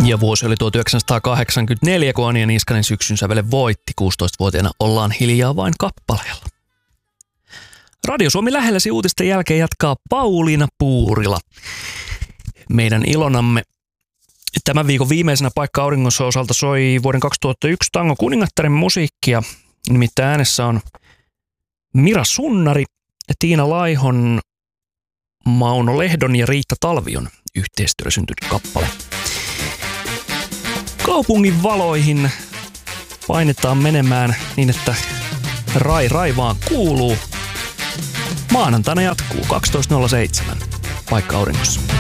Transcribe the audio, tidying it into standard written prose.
Ja vuosi oli 1984, kun Anja Niskanen syksyn sävelen voitti. 16-vuotiaana Ollaan hiljaa vain kappaleella. Radio Suomi lähelläsi uutisten jälkeen jatkaa Pauliina Puurila. Meidän ilonamme tämän viikon viimeisenä Paikka auringossa osalta soi vuoden 2001 Tango kuningattaren musiikkia. Nimittäin äänessä on Mira Sunnari, Tiina Laihon, Mauno Lehdon ja Riitta Talvion yhteistyöllä syntynyt kappale. Kaupungin valoihin painetaan menemään niin, että rai vaan kuuluu. Maanantaina jatkuu 12.07 Paikka auringossa.